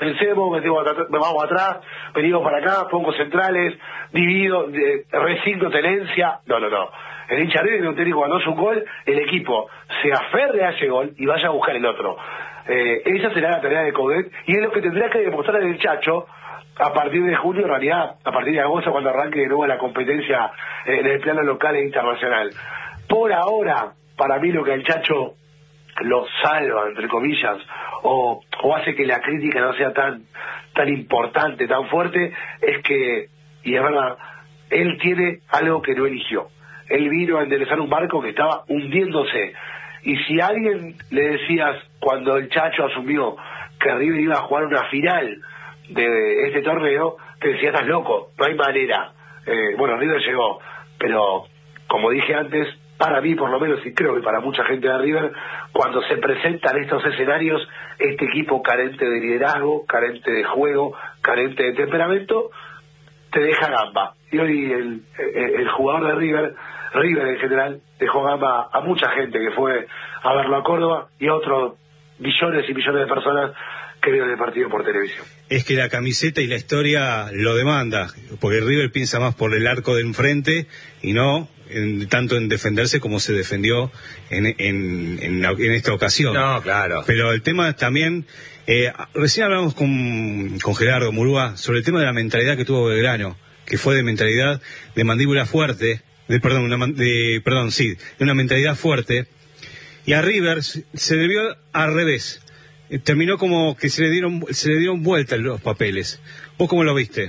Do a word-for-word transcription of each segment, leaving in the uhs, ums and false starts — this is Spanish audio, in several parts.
pensemos, metemos atrás, vamos atrás, venimos para acá, pongo centrales, divido, de, resigno tenencia. No, no, no. El hincha River, un técnico cuando hace un gol, el equipo se aferre a ese gol y vaya a buscar el otro. Eh, esa será la tarea de Coudet y es lo que tendrá que demostrar el Chacho a partir de junio, en realidad, a partir de agosto, cuando arranque de nuevo la competencia eh, en el plano local e internacional. Por ahora, para mí lo que el Chacho lo salva, entre comillas, o, o hace que la crítica no sea tan tan importante, tan fuerte, es que, y es verdad, él tiene algo que no eligió. Él vino a enderezar un barco que estaba hundiéndose. Y si a alguien le decías, cuando el Chacho asumió que River iba a jugar una final de este torneo, te decía, estás loco, no hay manera. Eh, bueno, River llegó, pero como dije antes, para mí por lo menos, y creo que para mucha gente de River, cuando se presentan estos escenarios, este equipo carente de liderazgo, carente de juego, carente de temperamento, te deja gamba. Y hoy el, el, el jugador de River, River en general, dejó gamba a mucha gente que fue a verlo a Córdoba y a otros millones y millones de personas que vieron el partido por televisión. Es que la camiseta y la historia lo demanda, porque River piensa más por el arco de enfrente y no en, tanto en defenderse como se defendió en, en, en, en esta ocasión. No, claro. Pero el tema también, eh, recién hablamos con, con Gerardo Murúa sobre el tema de la mentalidad que tuvo Belgrano, que fue de mentalidad de mandíbula fuerte, de perdón, una, de, perdón, sí, de una mentalidad fuerte, y a River se debió al revés. Terminó como que se le dieron se le dieron vuelta los papeles. ¿Vos cómo lo viste?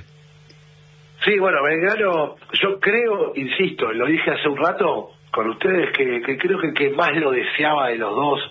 Sí, bueno, Belgrano, yo creo, insisto, lo dije hace un rato con ustedes, que, que creo que el que más lo deseaba de los dos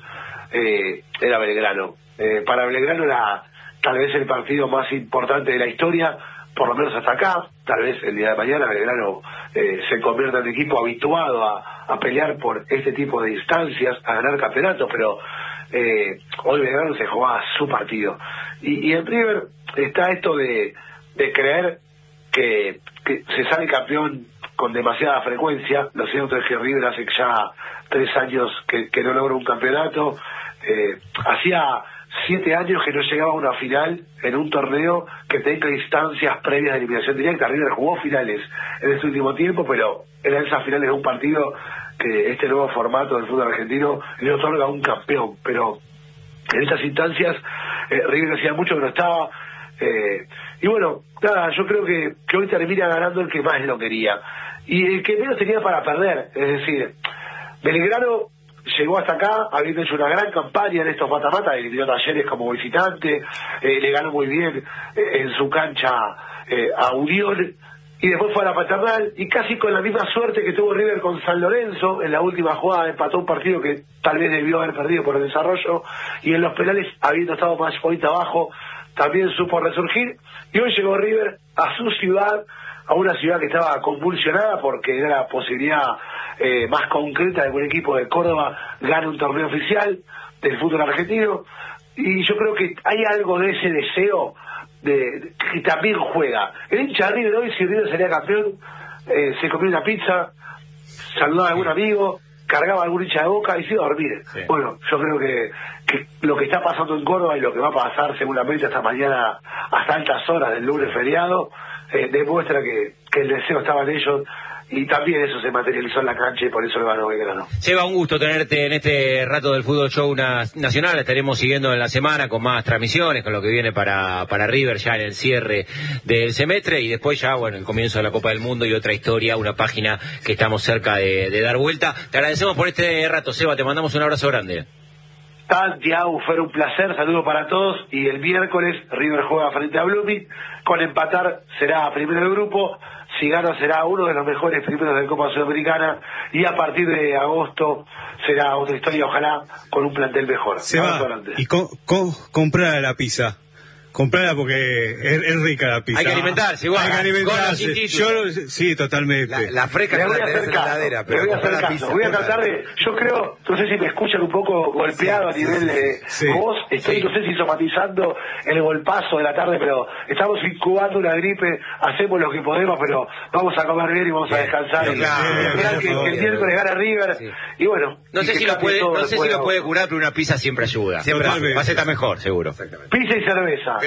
eh, era Belgrano. Eh, para Belgrano era tal vez el partido más importante de la historia, por lo menos hasta acá. Tal vez el día de mañana Belgrano eh, se convierta en un equipo habituado a, a pelear por este tipo de instancias, a ganar campeonatos, pero eh, hoy Belgrano se jugaba su partido. Y, y en River está esto de, de creer que, que se sale campeón con demasiada frecuencia. Lo cierto es que River hace ya tres años que, que no logra un campeonato. Eh, hacía siete años que no llegaba a una final en un torneo que tenga instancias previas de eliminación directa. River jugó finales en este último tiempo, pero eran esas finales de un partido que este nuevo formato del fútbol argentino le otorga a un campeón. Pero en estas instancias eh, River hacía mucho que no estaba. Eh, y bueno, nada, yo creo que, que hoy termina ganando el que más lo quería y el que menos tenía para perder. Es decir, Belgrano llegó hasta acá habiendo hecho una gran campaña en estos mata-mata, eliminó Talleres como visitante, eh, le ganó muy bien eh, en su cancha eh, a Unión, y después fue a la Paternal, y casi con la misma suerte que tuvo River con San Lorenzo, en la última jugada empató un partido que tal vez debió haber perdido por el desarrollo, y en los penales, habiendo estado más poquito abajo, también supo resurgir, y hoy llegó River a su ciudad, a una ciudad que estaba convulsionada porque era la posibilidad eh, más concreta de que un equipo de Córdoba gane un torneo oficial del fútbol argentino, y yo creo que hay algo de ese deseo de, de que también juega. El hincha de River hoy, si River salía campeón, eh, se comió una pizza, saludaba a algún amigo, cargaba a algún hincha de Boca y se iba a dormir. Sí. Bueno, yo creo que, que lo que está pasando en Córdoba y lo que va a pasar seguramente hasta mañana, hasta altas horas del lunes feriado, eh, demuestra que, que el deseo estaba en ellos, y también eso se materializó en la cancha y por eso le ganó Belgrano. Seba, un gusto tenerte en este rato del Fútbol Show Nacional. Estaremos siguiendo en la semana con más transmisiones, con lo que viene para, para River ya en el cierre del semestre, y después ya, bueno, el comienzo de la Copa del Mundo y otra historia, una página que estamos cerca de, de dar vuelta. Te agradecemos por este rato, Seba, te mandamos un abrazo grande. Santiago, fue un placer, saludos para todos, y el miércoles River juega frente a Blooming, con empatar será primero del grupo, si gana será uno de los mejores primeros de Copa Sudamericana, y a partir de agosto será otra historia, ojalá con un plantel mejor. Se va, y co co comprar la pizza. Comprala porque es, es rica la pizza. Hay que alimentarse, igual. Hay que alimentarse. Yo, sí, totalmente. La, la fresca que la tenés en la heladera, pero voy a hacer caso. Voy a tratar de, yo creo, no sé si me escuchan un poco golpeado a nivel de sí, voz, estoy, sí. no sé si somatizando el golpazo de la tarde, pero estamos incubando una gripe, hacemos lo que podemos, pero vamos a comer bien y vamos a descansar. Sí, y claro, esperar que, que el miércoles gane River, sí. y bueno. No sé si lo puede, no sé si lo puede curar, pero una pizza siempre ayuda. Siempre va a estar mejor, seguro. Pizza y cerveza.